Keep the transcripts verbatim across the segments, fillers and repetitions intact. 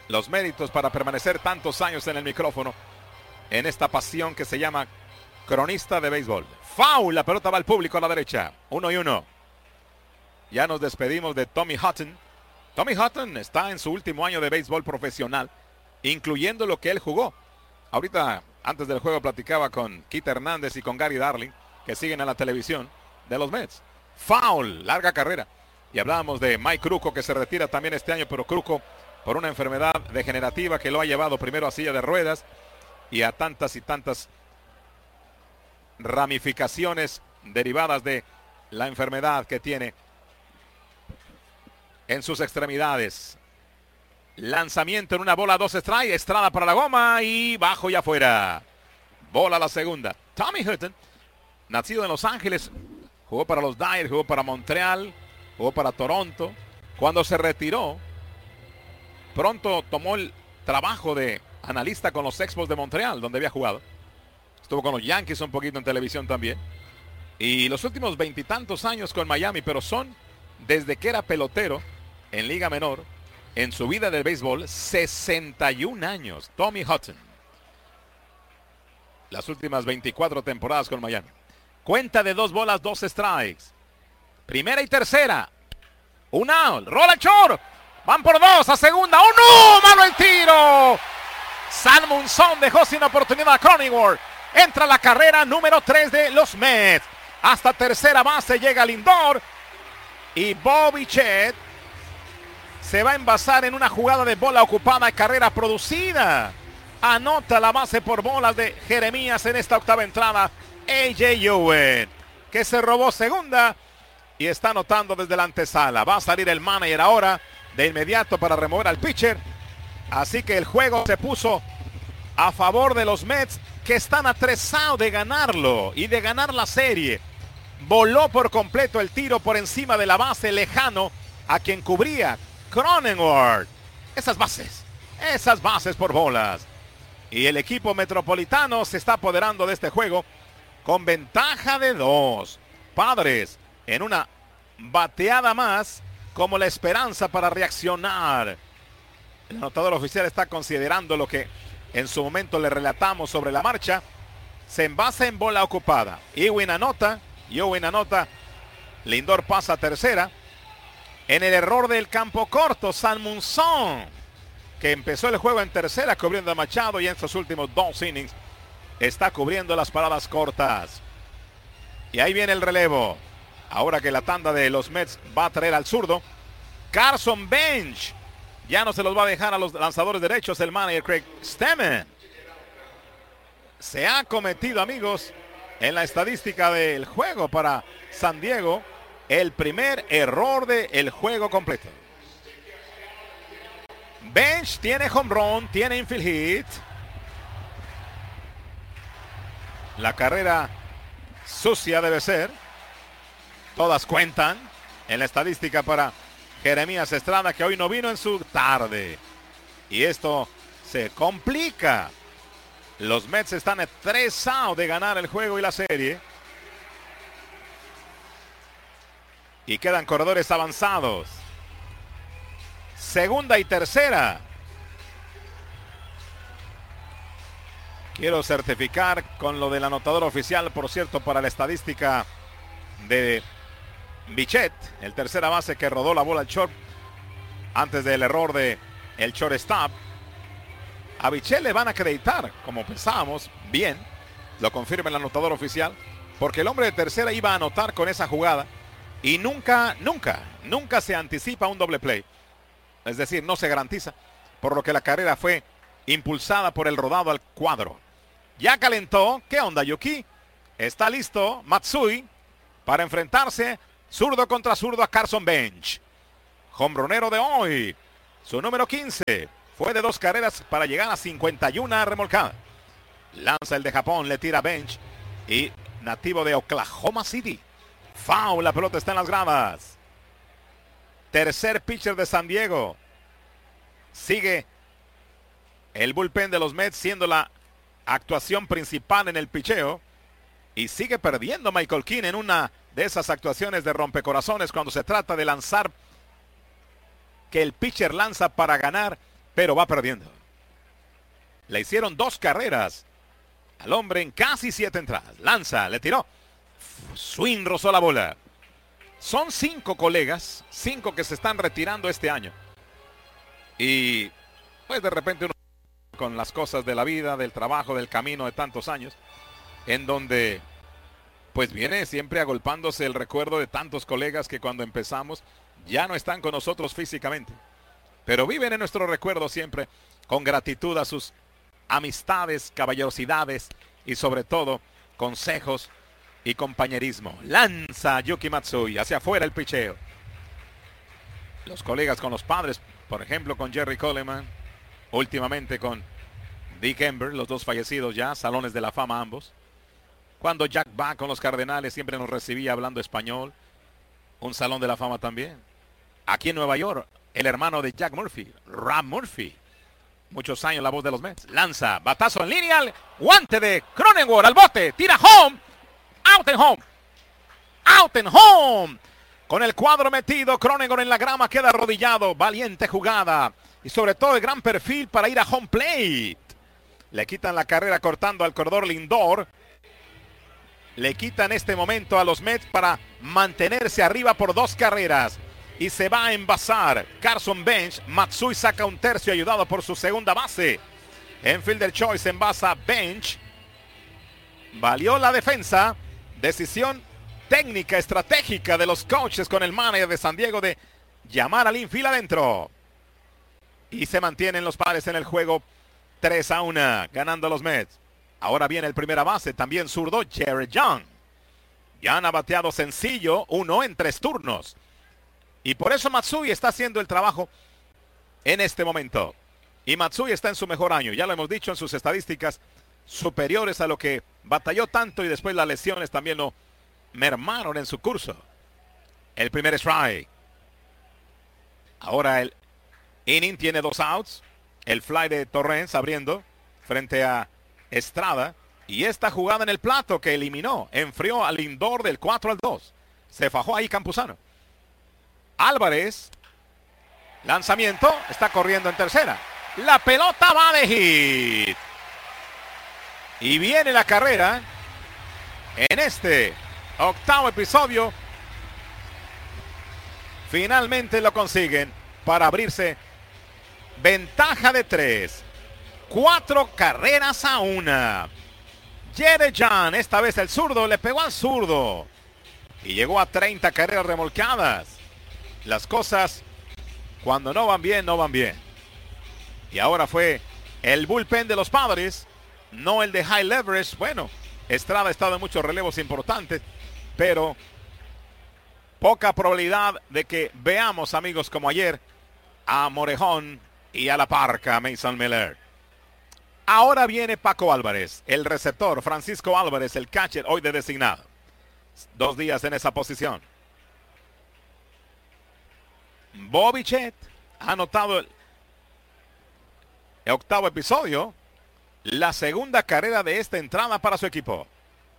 los méritos para permanecer tantos años en el micrófono, en esta pasión que se llama cronista de béisbol. Foul, la pelota va al público a la derecha, uno y uno. Ya nos despedimos de Tommy Hutton. Tommy Hutton está en su último año de béisbol profesional, incluyendo lo que él jugó. Ahorita, antes del juego, platicaba con Keith Hernández y con Gary Darling, que siguen a la televisión de los Mets. Foul, larga carrera. Y hablábamos de Mike Krukow, que se retira también este año, pero Krukow por una enfermedad degenerativa que lo ha llevado primero a silla de ruedas y a tantas y tantas ramificaciones derivadas de la enfermedad que tiene en sus extremidades. Lanzamiento en una bola, dos strike, Estrada para la goma y bajo y afuera. Bola la segunda. Tommy Hutton, nacido en Los Ángeles, jugó para los Dodgers, jugó para Montreal, jugó para Toronto. Cuando se retiró, pronto tomó el trabajo de analista con los Expos de Montreal, donde había jugado. Estuvo con los Yankees un poquito en televisión también. Y los últimos veintitantos años con Miami, pero son desde que era pelotero en Liga Menor, en su vida del béisbol, sesenta y un años. Tommy Hutton. Las últimas veinticuatro temporadas con Miami. Cuenta de dos bolas, dos strikes. Primera y tercera. Un out. Rola el short. Van por dos a segunda. ¡Oh, no! ¡Malo el tiro! Sam Monson dejó sin oportunidad a Cronenworth. Entra la carrera número tres de los Mets. Hasta tercera base llega Lindor. Y Bobby Chet se va a envasar en una jugada de bola ocupada y carrera producida. Anota la base por bolas de Jeremías en esta octava entrada. A J Owen, que se robó segunda y está anotando desde la antesala. Va a salir el manager ahora de inmediato para remover al pitcher. Así que el juego se puso a favor de los Mets, que están a tres outs de ganarlo y de ganar la serie. Voló por completo el tiro por encima de la base, lejano a quien cubría Cronenworth. Esas bases, esas bases por bolas. Y el equipo metropolitano se está apoderando de este juego con ventaja de dos. Padres en una bateada más como la esperanza para reaccionar. El anotador oficial está considerando lo que en su momento le relatamos sobre la marcha. Se envasa en bola ocupada. Ewing anota. Ewing anota. Lindor pasa a tercera. En el error del campo corto, Sam Monson, que empezó el juego en tercera cubriendo a Machado y en estos últimos dos innings está cubriendo las paradas cortas. Y ahí viene el relevo. Ahora que la tanda de los Mets va a traer al zurdo, Carson Bench. Ya no se los va a dejar a los lanzadores derechos el manager Craig Stammen. Se ha cometido, amigos, en la estadística del juego para San Diego, el primer error del juego completo. Bench tiene home run, tiene infield hit. La carrera sucia debe ser. Todas cuentan en la estadística para Jeremías Estrada, que hoy no vino en su tarde. Y esto se complica. Los Mets están a tres outs de ganar el juego y la serie. Y quedan corredores avanzados. Segunda y tercera. Quiero certificar con lo del anotador oficial, por cierto, para la estadística de Bichette, el tercera base que rodó la bola al short antes del error de el shortstop. A Bichette le van a acreditar, como pensábamos, bien, lo confirma el anotador oficial, porque el hombre de tercera iba a anotar con esa jugada y nunca, nunca, nunca se anticipa un doble play. Es decir, no se garantiza, por lo que la carrera fue impulsada por el rodado al cuadro. Ya calentó. ¿Qué onda, Yuki? Está listo Matsui para enfrentarse zurdo contra zurdo a Carson Bench. Hombronero de hoy, su número quince. Fue de dos carreras para llegar a cincuenta y una remolcada. Lanza el de Japón, le tira Bench. Y nativo de Oklahoma City. Foul, la pelota está en las gradas. Tercer pitcher de San Diego. Sigue el bullpen de los Mets siendo la actuación principal en el picheo. Y sigue perdiendo Michael King en una de esas actuaciones de rompecorazones cuando se trata de lanzar, que el pitcher lanza para ganar pero va perdiendo. Le hicieron dos carreras al hombre en casi siete entradas. Lanza, le tiró. Swing rozó la bola. Son cinco colegas, cinco que se están retirando este año. Y pues de repente uno con las cosas de la vida, del trabajo, del camino de tantos años, en donde pues viene siempre agolpándose el recuerdo de tantos colegas que cuando empezamos ya no están con nosotros físicamente, pero viven en nuestro recuerdo siempre con gratitud a sus amistades, caballerosidades y sobre todo consejos y compañerismo. Lanza Yuki Matsui hacia afuera el picheo. Los colegas con los padres, por ejemplo con Jerry Coleman, últimamente con Dick Ember, los dos fallecidos ya, salones de la fama ambos. Cuando Jack Buck con los Cardenales siempre nos recibía hablando español, un salón de la fama también. Aquí en Nueva York, el hermano de Jack Murphy, Rob Murphy, muchos años la voz de los Mets. Lanza, batazo en línea, guante de Cronenworth al bote, tira home, out and home, out and home. Con el cuadro metido, Cronenworth en la grama queda arrodillado, valiente jugada y sobre todo el gran perfil para ir a home plate. Le quitan la carrera cortando al corredor Lindor. Le quitan este momento a los Mets para mantenerse arriba por dos carreras. Y se va a envasar Carson Bench. Matsui saca un tercio ayudado por su segunda base. En fielder choice envasa Bench. Valió la defensa. Decisión técnica, estratégica de los coaches con el manager de San Diego de llamar al infield adentro. Y se mantienen los Padres en el juego tres a uno, ganando los Mets. Ahora viene el primera base, también zurdo, Jared Young. Young ha bateado sencillo, uno en tres turnos. Y por eso Matsui está haciendo el trabajo en este momento. Y Matsui está en su mejor año, ya lo hemos dicho en sus estadísticas, superiores a lo que batalló tanto y después las lesiones también lo mermaron en su curso. El primer strike. Ahora el inning tiene dos outs. El fly de Torrens abriendo frente a Estrada. Y esta jugada en el plato que eliminó, enfrió al Lindor del cuatro al dos. Se fajó ahí Campuzano. Álvarez. Lanzamiento. Está corriendo en tercera. La pelota va de hit. Y viene la carrera en este octavo episodio. Finalmente lo consiguen para abrirse ventaja de tres. Cuatro carreras a una. Jared Young, esta vez el zurdo, le pegó al zurdo. Y llegó a treinta carreras remolcadas. Las cosas, cuando no van bien, no van bien. Y ahora fue el bullpen de los Padres, no el de high leverage. Bueno, Estrada ha estado en muchos relevos importantes, pero poca probabilidad de que veamos, amigos, como ayer, a Morejón y a la parca Mason Miller. Ahora viene Paco Álvarez, el receptor, Francisco Álvarez, el catcher, hoy de designado. Dos días en esa posición. Bobby Chet ha anotado el, el octavo episodio, la segunda carrera de esta entrada para su equipo.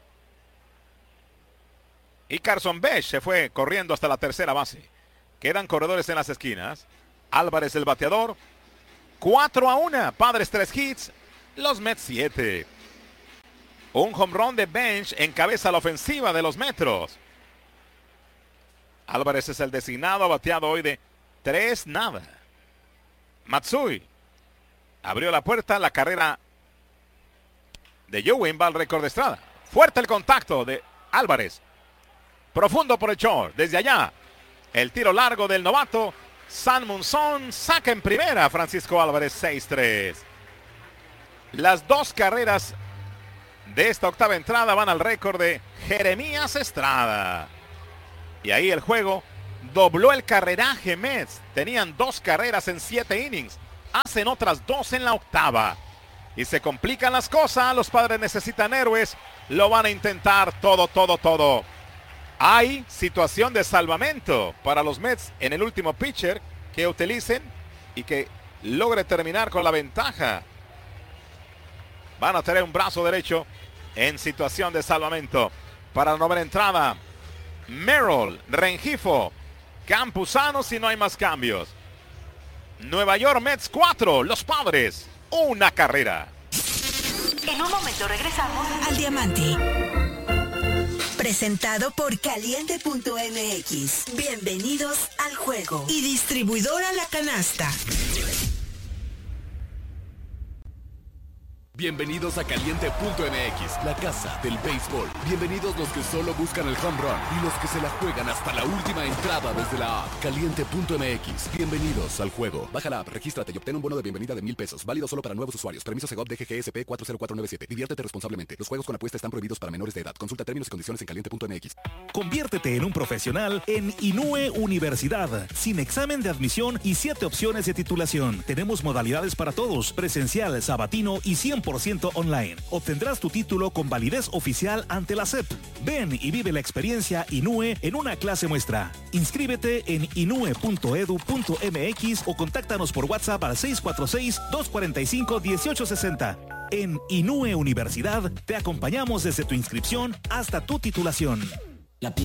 Y Carson Bench se fue corriendo hasta la tercera base. Quedan corredores en las esquinas. Álvarez el bateador. cuatro a uno. Padres tres hits. Los Mets siete. Un home run de Bench encabeza la ofensiva de los Metros. Álvarez es el designado, ha bateado hoy de tres nada. Matsui abrió la puerta, la carrera de Ewing va al récord de Estrada. Fuerte el contacto de Álvarez. Profundo por el short, desde allá. El tiro largo del novato. San Munson saca en primera Francisco Álvarez seis tres. Las dos carreras de esta octava entrada van al récord de Jeremías Estrada. Y ahí el juego dobló el carreraje Mets. Tenían dos carreras en siete innings. Hacen otras dos en la octava. Y se complican las cosas. Los Padres necesitan héroes. Lo van a intentar todo, todo, todo. Hay situación de salvamento para los Mets en el último pitcher que utilicen y que logre terminar con la ventaja. Van a tener un brazo derecho en situación de salvamento. Para la novena entrada, Merrill, Rengifo, Campuzano si no hay más cambios. Nueva York Mets cuatro, los Padres una carrera. En un momento regresamos al Diamante. Presentado por Caliente punto M X. Bienvenidos al juego. Y distribuidora La Canasta. Bienvenidos a Caliente punto M X, la casa del béisbol. Bienvenidos los que solo buscan el home run y los que se la juegan hasta la última entrada desde la app. Caliente punto M X. Bienvenidos al juego. Baja la app, regístrate y obtén un bono de bienvenida de mil pesos. Válido solo para nuevos usuarios. Permiso Segov D G G S P cuatro cero cuatro nueve siete. Diviértete responsablemente. Los juegos con apuesta están prohibidos para menores de edad. Consulta términos y condiciones en Caliente punto M X. Conviértete en un profesional en Inúe Universidad. Sin examen de admisión y siete opciones de titulación. Tenemos modalidades para todos. Presencial, sabatino y cien por ciento online. Obtendrás tu título con validez oficial ante la S E P. Ven y vive la experiencia Inúe en una clase muestra. Inscríbete en inúe punto edu punto M X o contáctanos por WhatsApp al seis cuatro seis, dos cuatro cinco, uno ocho seis cero. En Inúe Universidad te acompañamos desde tu inscripción hasta tu titulación.